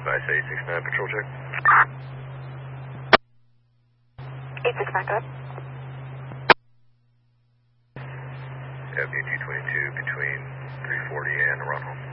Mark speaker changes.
Speaker 1: Advice 869 patrol check.
Speaker 2: 869, go ahead.
Speaker 1: Avenue 222 between 340 and Ronald.